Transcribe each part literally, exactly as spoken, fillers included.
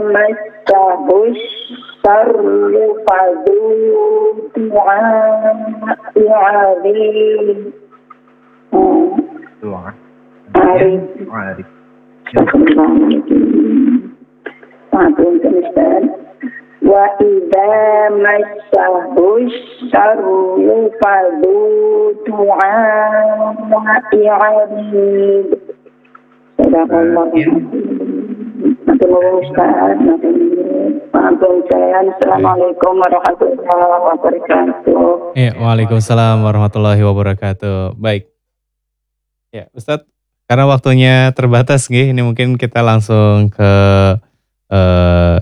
مسه الشر فذو دعاء عريض. Doa. عريض. Arif. Maafkan Ustaz. Wa idza massahu syarru fadhu du'a'i 'arid. Sadaqallah. Matur nuwun Ustaz. Maafkan saya. Assalamualaikum warahmatullahi wabarakatuh. Ya, waalaikumsalam warahmatullahi wabarakatuh. Baik. Ya, Ustadz, karena waktunya terbatas nih, ini mungkin kita langsung ke uh,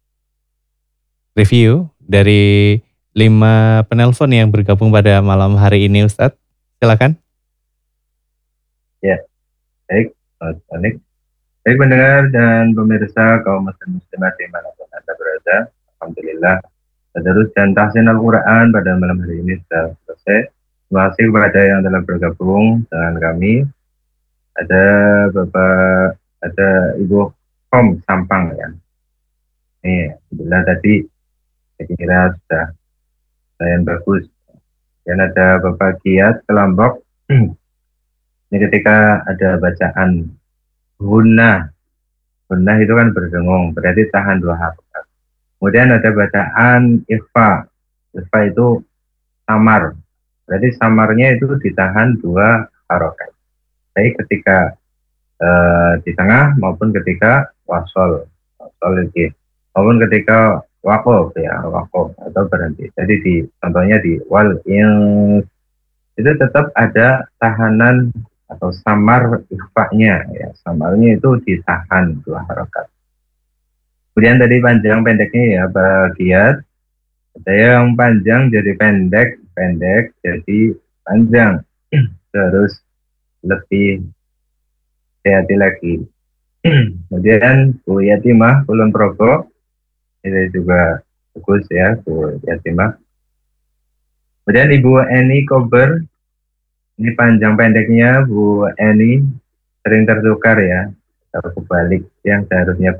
review dari lima penelpon yang bergabung pada malam hari ini, Ustadz. Silakan. Ya, baik, Mas Anik. Baik pendengar dan pemirsa kaum muslim muslimat dimanapun Anda berada, alhamdulillah tadarus dan tahsin Al-Quran pada malam hari ini sudah selesai. Terima kasih kepada yang telah bergabung dengan kami. Ada Bapak, ada Ibu Kom Sampang ya. Ini alhamdulillah tadi saya kira sudah lumayan bagus. Dan ada Bapak Giat Kelompok. Ini ketika ada bacaan Gunnah, gunnah itu kan berdengung, berarti tahan dua harokat. Kemudian ada bacaan ikhfa, ikhfa itu samar, berarti samarnya itu ditahan dua harokat. Baik ketika uh, di tengah maupun ketika wasol, wasol lagi, maupun ketika wakof ya, wakof atau berhenti. Jadi di contohnya di wal ins itu tetap ada tahanan atau samar ikhfa'nya ya, samarnya itu ditahan dua harokat. Kemudian tadi panjang pendeknya ya bagian, ada yang panjang jadi pendek, pendek jadi panjang. Terus lebih hati lagi. Kemudian Bu Yatimah Kulon Progo ini juga bagus ya Bu Yatimah. Kemudian Ibu Eni Kober, ini panjang pendeknya Bu Eni sering tertukar ya, atau kebalik yang seharusnya